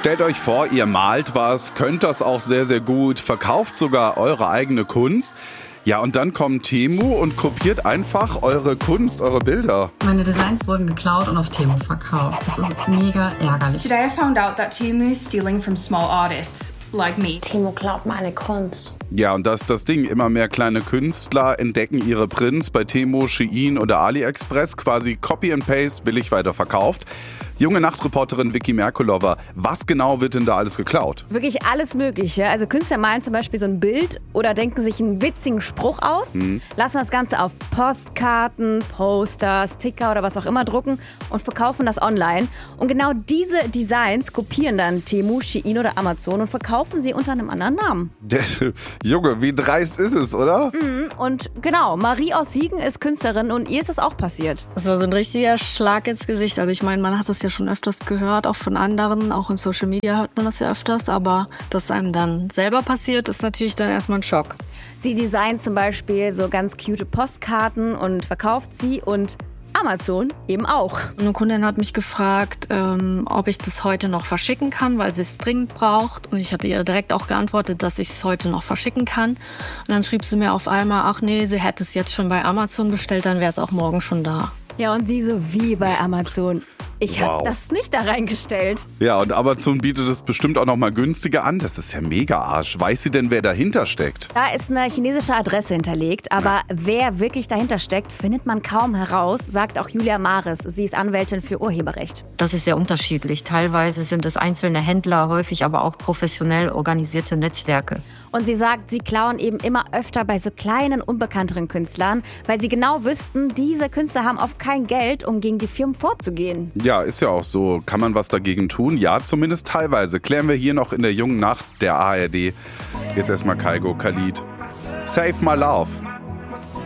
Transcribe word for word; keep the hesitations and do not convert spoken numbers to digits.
Stellt euch vor, ihr malt was, könnt das auch sehr, sehr gut, verkauft sogar eure eigene Kunst. Ja, und dann kommt Temu und kopiert einfach eure Kunst, eure Bilder. Meine Designs wurden geklaut und auf Temu verkauft. Das ist mega ärgerlich. Today I found out that Temu is stealing from small artists like me. Temu klaut meine Kunst. Ja, und das ist das Ding. Immer mehr kleine Künstler entdecken ihre Prints bei Temu, Shein oder AliExpress, quasi Copy and Paste, billig weiterverkauft. Junge Nachtreporterin Vicky Merkulova, was genau wird denn da alles geklaut? Wirklich alles Mögliche. Also Künstler malen zum Beispiel so ein Bild oder denken sich einen witzigen Spruch aus, mhm. lassen das Ganze auf Postkarten, Poster, Sticker oder was auch immer drucken und verkaufen das online. Und genau diese Designs kopieren dann Temu, Shein oder Amazon und verkaufen sie unter einem anderen Namen. Der, Junge, wie dreist ist es, oder? Mhm. Und genau, Marie aus Siegen ist Künstlerin und ihr ist das auch passiert. Das war so ein richtiger Schlag ins Gesicht. Also ich meine, man hat das ja schon öfters gehört, auch von anderen, auch in Social Media hört man das ja öfters, aber dass einem dann selber passiert, ist natürlich dann erstmal ein Schock. Sie designt zum Beispiel so ganz cute Postkarten und verkauft sie und Amazon eben auch. Eine Kundin hat mich gefragt, ähm, ob ich das heute noch verschicken kann, weil sie es dringend braucht. Und ich hatte ihr direkt auch geantwortet, dass ich es heute noch verschicken kann. Und dann schrieb sie mir auf einmal, ach nee, sie hätte es jetzt schon bei Amazon bestellt, dann wäre es auch morgen schon da. Ja, und sie so, wie bei Amazon? Ich wow. habe das nicht da reingestellt. Ja, und Amazon bietet es bestimmt auch noch mal günstiger an. Das ist ja mega Arsch. Weiß sie denn, wer dahinter steckt? Da ist eine chinesische Adresse hinterlegt, aber ja. wer wirklich dahinter steckt, findet man kaum heraus, sagt auch Julia Mares. Sie ist Anwältin für Urheberrecht. Das ist sehr unterschiedlich. Teilweise sind es einzelne Händler, häufig aber auch professionell organisierte Netzwerke. Und sie sagt, sie klauen eben immer öfter bei so kleinen, unbekannteren Künstlern, weil sie genau wüssten, diese Künstler haben oft kein Geld, um gegen die Firmen vorzugehen. Ja, ist ja auch so. Kann man was dagegen tun? Ja, zumindest teilweise. Klären wir hier noch in der jungen Nacht der A R D. Jetzt erstmal Kaigo, Khalid. Save my love.